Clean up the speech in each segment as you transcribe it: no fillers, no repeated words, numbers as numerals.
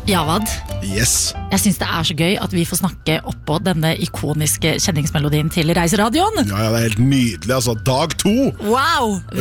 Javad, Yes. jeg synes det så gøy at vi får snakke oppå denne ikoniske kjenningsmelodien til Reiseradioen. Ja, det helt nydelig, altså. Dag 2. Wow! Og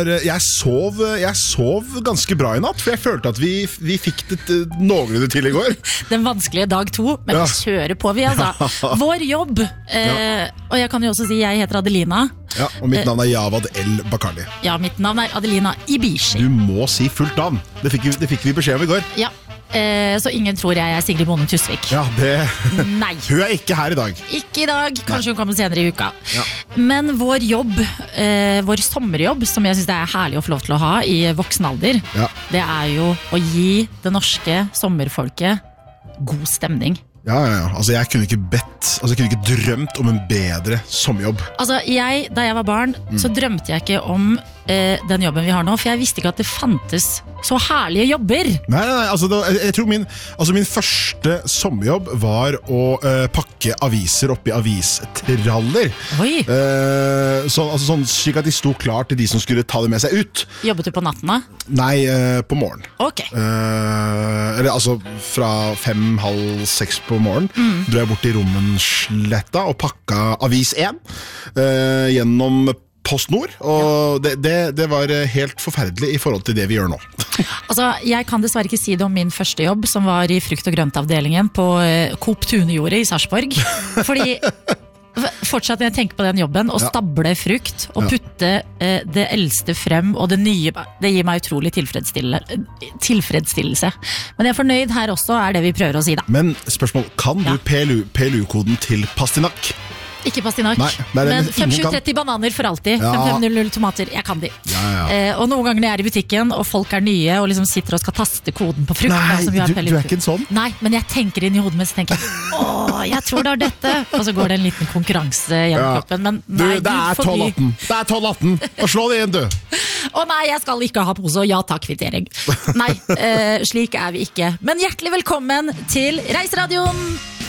jeg sov ganske bra i natt, for jeg følte at vi fikk det noenlunde til i går. Den vanskelige dag 2, men vi kjører på vi, altså. Vår jobb, og jeg kan jo også si jeg heter Adelina. Ja, og mitt navn Javad El Bakarli. Ja, mitt navn Adelina Ibishi. Du må si fullt navn. Det fikk vi beskjed om i går. Ja. Så ingen tror jeg Sigrid Bonde Tusvik. Ja, Nei. Hun ikke her i dag. Ikke i dag, kanskje hun kommer senere i uka. Ja. Men vår jobb, vår sommerjobb, som jeg synes det herlig å få lov til å ha i voksen alder, det jo å gi det norske sommerfolket god stemning. Ja. Altså, jeg kunne ikke drømt om en bedre sommerjobb. Altså, da jeg var barn, så drømte jeg ikke om den jobben vi har nå, for jeg visste ikke at det fantes så herlige jobber. Nei, altså, jeg tror min første sommerjobb var å pakke aviser oppi avistraller. Oi! Sånn slik at de sto klar til de som skulle ta det med seg ut. Jobbet du på natten da? Nei, på morgen. Ok. Eller altså fra 5:30-6 på morgenen dro jeg bort til Rommensletta og pakka avis 1 gjennom PostNord, og det var helt forferdelig i forhold til det vi gjør nå. Altså, jeg kan dessverre ikke si det om min første jobb, som var i frukt- og grøntavdelingen på Coop Tunejordet i Sarpsborg. Fordi fortsatt når jeg tenker på den jobben, å stable frukt og putte det eldste frem og det nye, det gir meg utrolig tilfredsstillelse. Men jeg fornøyd her også, det vi prøver å si da. Men spørsmål, kan du PLU-koden til pastinakk? Ikke pastinakk, men 5730 bananer for alltid. 5500 tomater, jeg kan de. Og noen ganger når jeg i butikken, og folk nye, og liksom sitter og skal taste koden på frukt. Nei, du ikke en sånn? Nei, men jeg tenker inn i hodet mitt, så tenker jeg, jeg tror det dette. Og så går det en liten konkurranse gjennom kroppen. Men nei, det 12-18. Det 12-18. Og slå det igjen, du. Nei, jeg skal ikke ha pose, og ja takk, kvittering. Nei, slik vi ikke. Men hjertelig velkommen til Reiseradioen!